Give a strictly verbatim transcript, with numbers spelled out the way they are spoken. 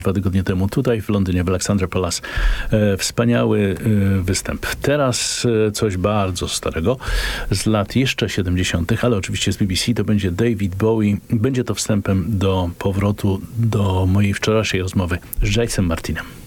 Dwa tygodnie temu tutaj w Londynie, w Alexandra Palace. E, wspaniały e, występ. Teraz e, coś bardzo starego, z lat jeszcze siedemdziesiątych, ale oczywiście z B B C, to będzie David Bowie. Będzie to wstępem do powrotu do mojej wczorajszej rozmowy z Jace'em Martinem.